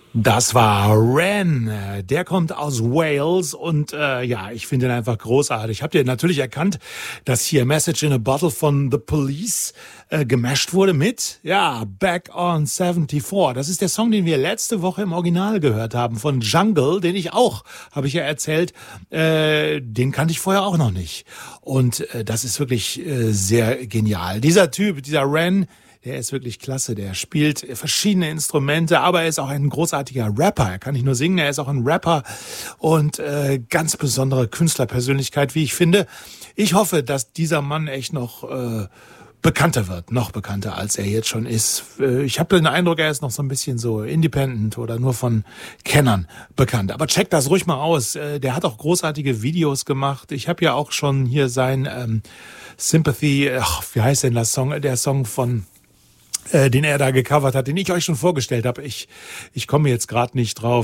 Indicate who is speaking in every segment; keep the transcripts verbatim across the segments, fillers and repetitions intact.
Speaker 1: Das war Ren, der kommt aus Wales und äh, ja, ich finde ihn einfach großartig. Habt ihr natürlich erkannt, dass hier Message in a Bottle von The Police äh, gemasht wurde mit, ja, Back on seventy-four. Das ist der Song, den wir letzte Woche im Original gehört haben von Jungle, den ich auch, habe ich ja erzählt, äh, den kannte ich vorher auch noch nicht. Und äh, das ist wirklich äh, sehr genial. Dieser Typ, dieser Ren, der ist wirklich klasse, der spielt verschiedene Instrumente, aber er ist auch ein großartiger Rapper. Er kann nicht nur singen, er ist auch ein Rapper und äh, ganz besondere Künstlerpersönlichkeit, wie ich finde. Ich hoffe, dass dieser Mann echt noch äh, bekannter wird, noch bekannter, als er jetzt schon ist. Äh, ich habe den Eindruck, er ist noch so ein bisschen so independent oder nur von Kennern bekannt. Aber checkt das ruhig mal aus. Äh, der hat auch großartige Videos gemacht. Ich habe ja auch schon hier sein ähm, Sympathy, ach, wie heißt denn das Song, der Song von den er da gecovert hat, den ich euch schon vorgestellt habe. Ich ich komme jetzt gerade nicht drauf.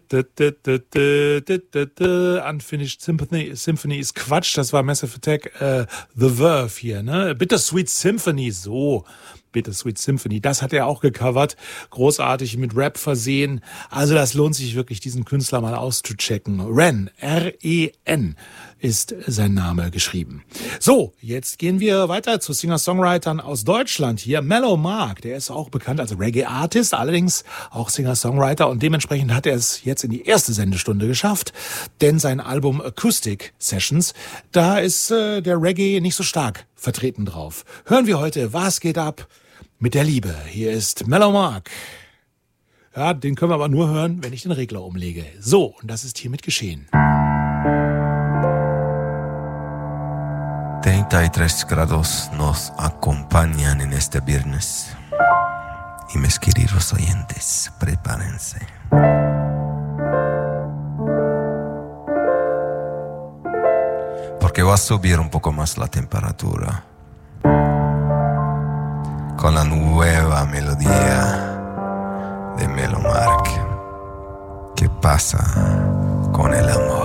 Speaker 1: Unfinished Symphony, Symphony ist Quatsch, das war Massive Attack, äh, The Verve hier, ne? Bittersweet Symphony, so. Bittersweet Symphony, das hat er auch gecovert, großartig mit Rap versehen. Also das lohnt sich wirklich, diesen Künstler mal auszuchecken. Ren, R E N ist sein Name geschrieben. So, jetzt gehen wir weiter zu Singer-Songwritern aus Deutschland. Hier Mellow Mark, der ist auch bekannt als Reggae-Artist, allerdings auch Singer-Songwriter und dementsprechend hat er es jetzt in die erste Sendestunde geschafft, denn sein Album Acoustic Sessions, da ist äh, der Reggae nicht so stark vertreten drauf. Hören wir heute, was geht ab mit der Liebe? Hier ist Mellow Mark. Ja, den können wir aber nur hören, wenn ich den Regler umlege. So, und das ist hiermit geschehen.
Speaker 2: treinta y tres grados nos acompañan en este viernes. Y mis queridos oyentes, prepárense. Porque va a subir un poco más la temperatura. Con la nueva melodía de Mellow Mark. ¿Qué pasa con el amor?